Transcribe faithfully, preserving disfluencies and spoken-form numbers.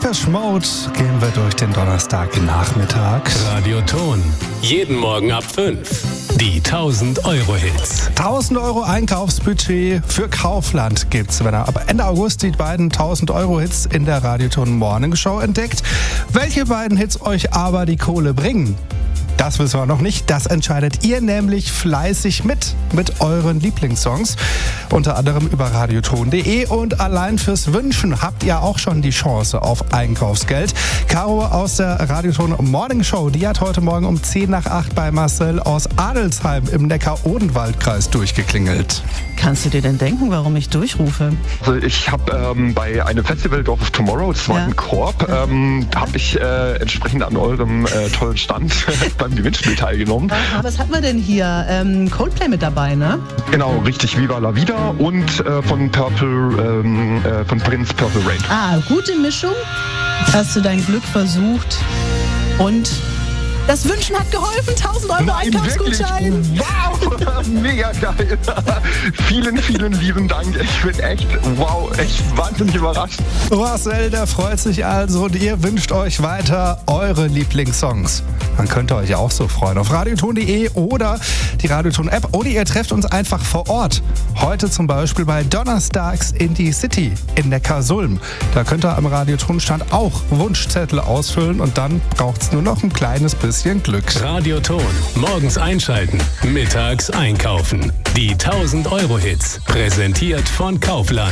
Depeche Mode gehen wir durch den Donnerstagnachmittag. Radioton. Jeden Morgen ab fünf. Die tausend Euro Hits. tausend Euro Einkaufsbudget für Kaufland gibt's, wenn er ab Ende August die beiden tausend Euro Hits in der Radioton Morning Show entdeckt. Welche beiden Hits euch aber die Kohle bringen? Das wissen wir noch nicht. Das entscheidet ihr nämlich fleißig mit, mit euren Lieblingssongs. Unter anderem über radioton punkt de. Und allein fürs Wünschen habt ihr auch schon die Chance auf Einkaufsgeld. Caro aus der Radioton Morning Show, die hat heute Morgen um zehn nach acht bei Marcel aus Adelsheim im Neckar-Odenwald-Kreis durchgeklingelt. Kannst du dir denn denken, warum ich durchrufe? Also ich habe ähm, bei einem Festival Dorf of Tomorrow, das war Ja. in Korb, ähm, da habe ich äh, entsprechend an eurem äh, tollen Stand beim Gewinnspiel teilgenommen. Aber was hat man denn hier? Ähm, Coldplay mit dabei, ne? Genau, richtig, Viva la Vida und äh, von Purple, ähm, äh, von Prince Purple Rain. Ah, gute Mischung. Hast du dein Glück versucht und das Wünschen hat geholfen. tausend Euro Einkaufsgutschein. Wirklich? Wow, mega geil. Vielen, vielen lieben Dank. Ich bin echt, wow, echt wahnsinnig überrascht. Marcel, der freut sich also und ihr wünscht euch weiter eure Lieblingssongs. Dann könnt ihr euch auch so freuen auf radioton punkt de oder die Radioton-App oder ihr trefft uns einfach vor Ort. Heute zum Beispiel bei Donnerstags in die City in Neckarsulm. Da könnt ihr am Radioton-Stand auch Wunschzettel ausfüllen und dann braucht es nur noch ein kleines bisschen Glück. Radioton. Morgens einschalten. Mittags einkaufen. Die tausend Euro Hits. Präsentiert von Kaufland.